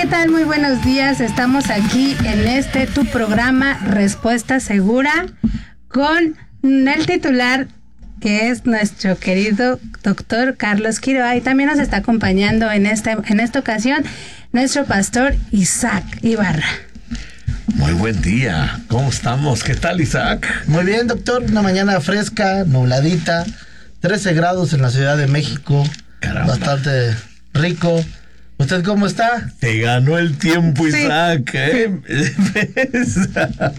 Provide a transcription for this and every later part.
tal? Muy buenos días. Estamos aquí en tu programa Respuesta Segura con el titular, que es nuestro querido doctor Carlos Quiroa, y también nos está acompañando en esta ocasión nuestro pastor Isaac Ibarra. Muy buen día, ¿cómo estamos? ¿Qué tal, Isaac? Muy bien, doctor, una mañana fresca, nubladita, 13 grados en la Ciudad de México. Caramba. Bastante rico. ¿Usted cómo está? Te ganó el tiempo, Isaac, ¿eh? Sí.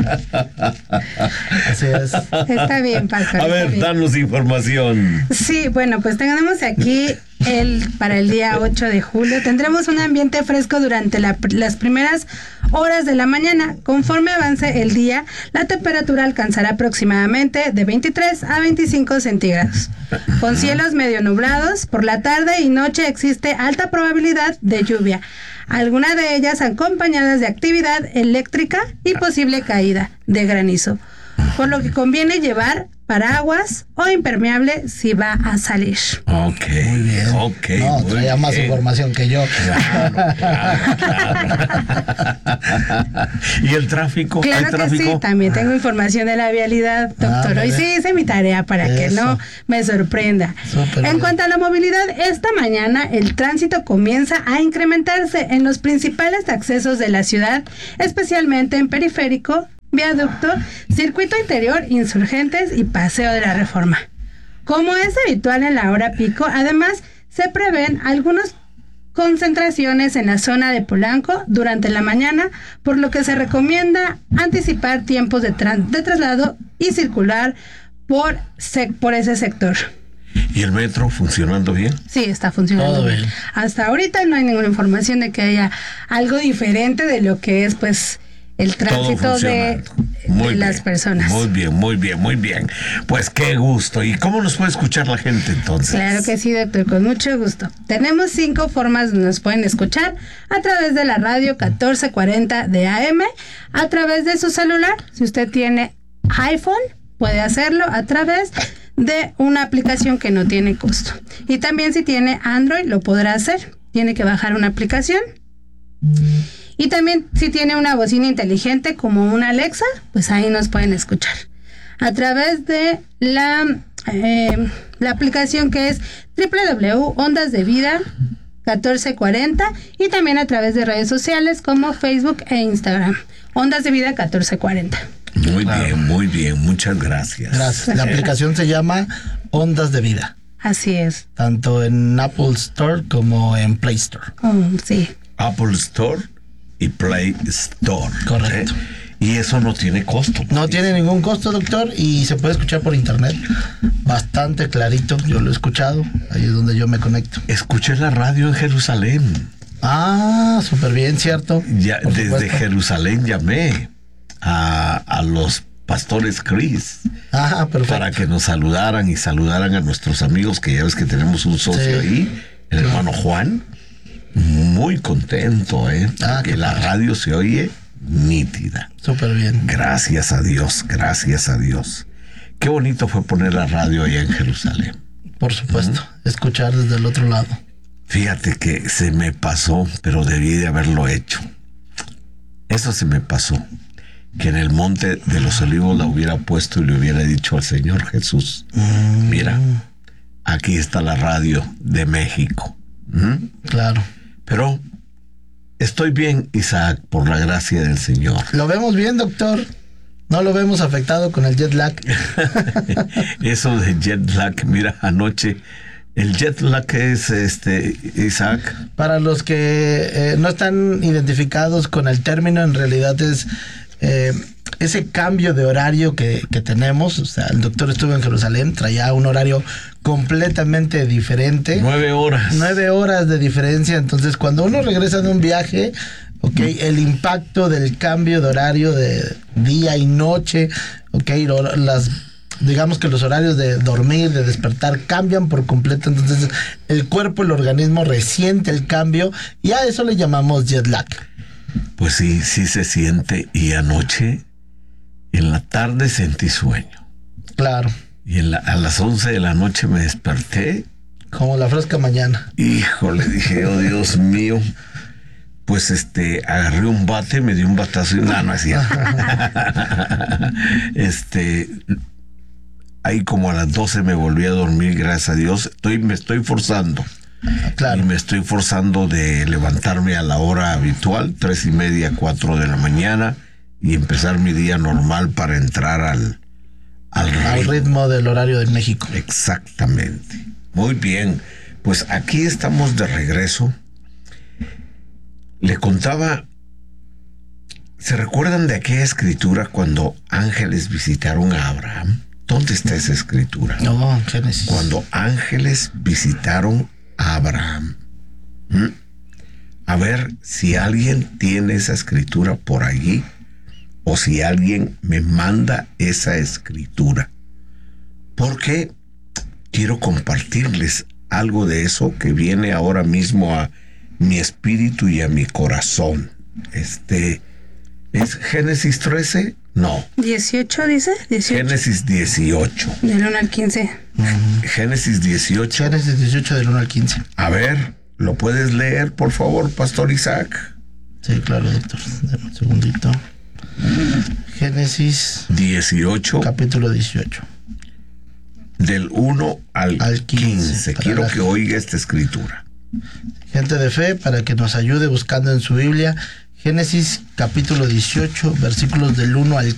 Así es. Está bien, pastor. A ver, danos información. Sí, bueno, pues tenemos aquí para el día 8 de julio. Tendremos un ambiente fresco durante las primeras horas de la mañana. Conforme avance el día, la temperatura alcanzará aproximadamente de 23 a 25 centígrados. Con cielos medio nublados, por la tarde y noche existe alta probabilidad de lluvia, algunas de ellas acompañadas de actividad eléctrica y posible caída de granizo, por lo que conviene llevar paraguas o impermeable si va a salir. Ok, Muy bien. ok. No, traía más información que yo. Claro. ¿Y el tráfico? Claro ¿Hay que tráfico? sí, también tengo información de la vialidad, doctor. Hoy sí hice mi tarea para que no me sorprenda. Súper bien. En cuanto a la movilidad, esta mañana el tránsito comienza a incrementarse en los principales accesos de la ciudad, especialmente en Periférico, Viaducto, Circuito Interior, Insurgentes y Paseo de la Reforma. Como es habitual en la hora pico, además se prevén algunas concentraciones en la zona de Polanco durante la mañana, por lo que se recomienda anticipar tiempos de traslado y circular por ese sector. ¿Y el metro funcionando bien? Sí, está funcionando Todo bien. bien. Hasta ahorita no hay ninguna información de que haya algo diferente de lo que es, pues, el tránsito de las personas. Muy bien, muy bien, muy bien. Pues qué gusto. ¿Y cómo nos puede escuchar la gente entonces? Claro que sí, doctor, con mucho gusto. Tenemos 5 formas donde nos pueden escuchar: a través de la radio 1440 de AM, a través de su celular, si usted tiene iPhone, puede hacerlo a través de una aplicación que no tiene costo. Y también si tiene Android, lo podrá hacer. Tiene que bajar una aplicación. Y también si tiene una bocina inteligente como una Alexa, pues ahí nos pueden escuchar. A través de la aplicación que es www.ondasdevida1440, y también a través de redes sociales como Facebook e Instagram. Ondas de Vida 1440. Muy bien, muchas gracias. Gracias. La aplicación se llama Ondas de Vida, Así es. tanto en Apple Store como en Play Store. Sí. Apple Store y Play Store. Correcto. Y eso no tiene costo. No tiene ningún costo, doctor, y se puede escuchar por internet. Bastante clarito, yo lo he escuchado. Ahí es donde yo me conecto. Escuché la radio en Jerusalén. Ah, súper bien, ¿cierto? Ya, Por desde supuesto. Jerusalén llamé a los pastores Cris Ah, perfecto. para que nos saludaran y saludaran a nuestros amigos, que ya ves que tenemos un socio Sí. ahí, el hermano Juan. Muy contento, porque qué la padre. radio se oye nítida. Súper bien. Gracias a Dios, gracias a Dios. Qué bonito fue poner la radio allá en Jerusalén. Por supuesto, escuchar desde el otro lado. Fíjate que se me pasó, pero debí de haberlo hecho. Eso se me pasó. Que en el Monte de los Olivos la hubiera puesto y le hubiera dicho al Señor Jesús: mira, aquí está la radio de México. Claro. Pero estoy bien, Isaac, por la gracia del Señor. Lo vemos bien, doctor. No lo vemos afectado con el jet lag. Eso de jet lag, mira, anoche, el jet lag es Isaac. Para los que no están identificados con el término, en realidad es ese cambio de horario que tenemos. O sea, el doctor estuvo en Jerusalén, traía un horario completamente diferente. 9 horas. 9 horas de diferencia. Entonces, cuando uno regresa de un viaje, el impacto del cambio de horario de día y noche, digamos que los horarios de dormir, de despertar cambian por completo. Entonces, el cuerpo, el organismo resiente el cambio y a eso le llamamos jet lag. Pues sí, sí se siente. Y anoche, en la tarde, sentí sueño. Claro. Y a las 11 de la noche me desperté. Como la fresca mañana. Híjole, dije, oh Dios mío. pues agarré un bate, me dio un batazo y no es cierto. Ahí como a las 12 me volví a dormir, gracias a Dios. Me estoy forzando. Claro. Y me estoy forzando de levantarme a la hora habitual, 3:30, 4 de la mañana, y empezar mi día normal para entrar al ritmo del horario de México. Exactamente. Muy bien. Pues aquí estamos de regreso. Le contaba, ¿se recuerdan de aquella escritura cuando ángeles visitaron a Abraham? ¿Dónde está esa escritura? No, en Génesis. Cuando ángeles visitaron a Abraham. A ver si alguien tiene esa escritura por allí o si alguien me manda esa escritura. Porque quiero compartirles algo de eso que viene ahora mismo a mi espíritu y a mi corazón. ¿Es Génesis 13? No. 18 dice. 18. Génesis 18. Del 1 al 15. Génesis 18. Génesis 18 del 1 al 15. A ver, ¿lo puedes leer, por favor, Pastor Isaac? Sí, claro, doctor. Dame un segundito. Génesis 18. Capítulo 18. Del 1 al 15. Quiero que oiga esta escritura. Gente de fe, para que nos ayude buscando en su Biblia, Génesis capítulo 18, versículos del 1 al